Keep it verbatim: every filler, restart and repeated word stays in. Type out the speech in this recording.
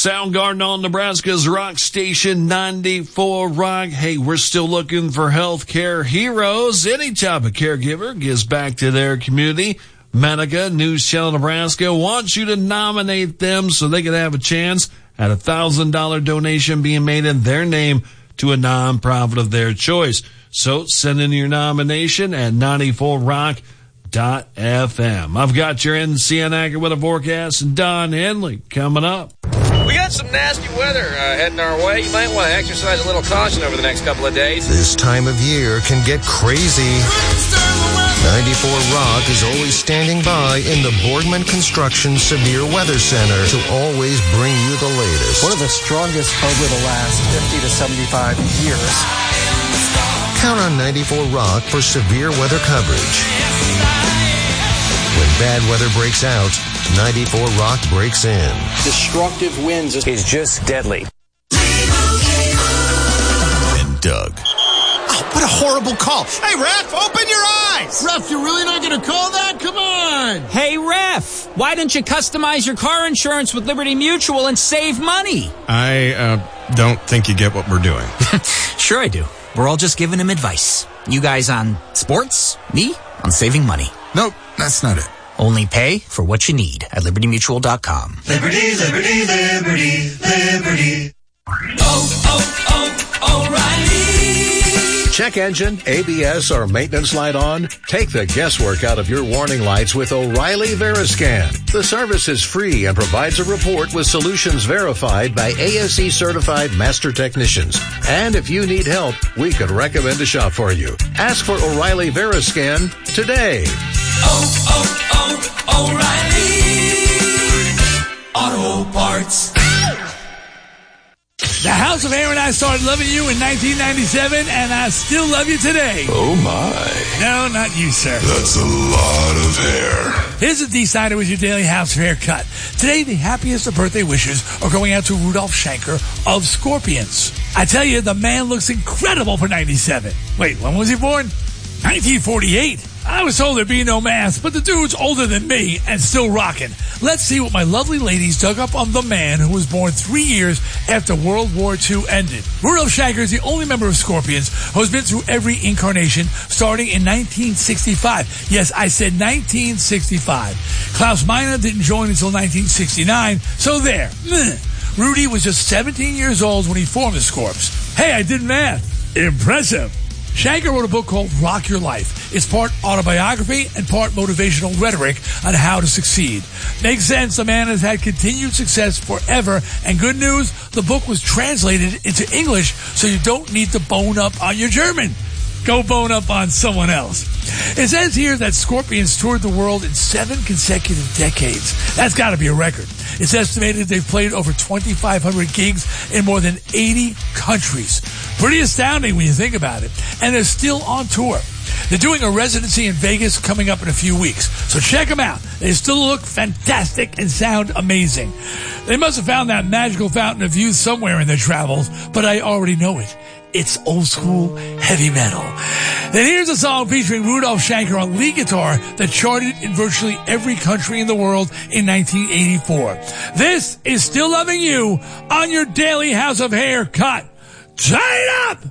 Soundgarden on Nebraska's Rock Station ninety-four Rock. Hey, we're still looking for healthcare heroes. Any type of caregiver gives back to their community. Medica, News Channel Nebraska wants you to nominate them so they can have a chance at a one thousand dollars donation being made in their name to a nonprofit of their choice. So send in your nomination at ninety-four rock dot f m. I've got your N C N Anchor with a forecast and Don Henley coming up. We got some nasty weather uh, heading our way. You might want to exercise a little caution over the next couple of days. This time of year can get crazy. ninety-four Rock is always standing by in the Boardman Construction Severe Weather Center to always bring you the latest. One of the strongest over the last fifty to seventy-five years. Count on ninety-four Rock for severe weather coverage. When bad weather breaks out, ninety-four Rock breaks in. Destructive winds is just deadly. And Doug. Oh, what a horrible call. Hey, Ref, open your eyes. Ref, you're really not going to call that? Come on. Hey, Ref, why don't you customize your car insurance with Liberty Mutual and save money? I uh, don't think you get what we're doing. Sure I do. We're all just giving him advice. You guys on sports, me on saving money. Nope, that's not it. Only pay for what you need at liberty mutual dot com. Liberty, liberty, liberty, liberty. Oh, oh, oh, O'Reilly. Check engine, A B S, or maintenance light on? Take the guesswork out of your warning lights with O'Reilly Veriscan. The service is free and provides a report with solutions verified by A S E certified master technicians. And if you need help, we could recommend a shop for you. Ask for O'Reilly Veriscan today. Oh, oh, oh, O'Reilly Auto Parts. The House of Hair and I started loving you in nineteen ninety-seven, and I still love you today. Oh, my. No, not you, sir. That's a lot of hair. Here's a D-Sider with your daily House of Hair cut. Today, the happiest of birthday wishes are going out to Rudolph Schenker of Scorpions. I tell you, the man looks incredible for ninety-seven. Wait, when was he born? nineteen forty-eight. I was told there'd be no math, but the dude's older than me and still rocking. Let's see what my lovely ladies dug up on the man who was born three years after World War Two ended. Rudolph Schenker is the only member of Scorpions who has been through every incarnation, starting in nineteen sixty-five. Yes, I said nineteen sixty-five. Klaus Meine didn't join until nineteen sixty-nine, so there. Rudy was just seventeen years old when he formed the Scorps. Hey, I did math. Impressive. Schenker wrote a book called Rock Your Life. It's part autobiography and part motivational rhetoric on how to succeed. Makes sense. The man has had continued success forever. And good news, the book was translated into English, so you don't need to bone up on your German. Go bone up on someone else. It says here that Scorpions toured the world in seven consecutive decades. That's got to be a record. It's estimated they've played over twenty-five hundred gigs in more than eighty countries. Pretty astounding when you think about it. And they're still on tour. They're doing a residency in Vegas coming up in a few weeks. So check them out. They still look fantastic and sound amazing. They must have found that magical fountain of youth somewhere in their travels, but I already know it. It's old school heavy metal. Then here's a song featuring Rudolph Schenker on lead guitar that charted in virtually every country in the world in nineteen eighty-four. This is Still Loving You on your daily House of Hair cut. Turn it up!